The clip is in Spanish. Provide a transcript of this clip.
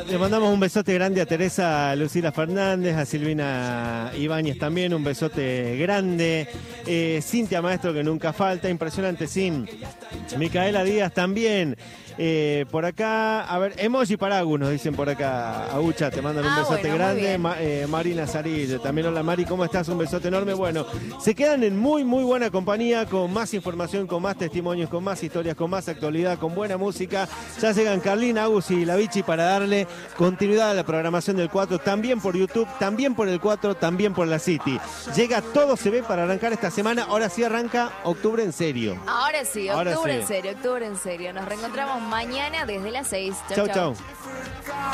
Le mandamos un besote grande a Teresa Lucila Fernández, a Silvina Ibáñez también, un besote grande. Cintia Maestro, que nunca falta, impresionante, Sin. Micaela Díaz también. Por acá, a ver, emoji para Agus, nos dicen por acá. Agucha, te mandan un besote grande. Marina Sarillo, también hola Mari, ¿cómo estás? Un besote enorme. Bueno, se quedan en muy buena compañía, con más información, con más testimonios, con más historias, con más actualidad, con buena música. Ya llegan Carlín, Agus y La Vichy para darle continuidad a la programación del 4, también por YouTube, también por el 4, también por la City. Llega Todo Se Ve para arrancar esta semana. Ahora sí arranca octubre en serio. Ahora sí, octubre en serio. Nos reencontramos mañana desde las 6. Chau, chau.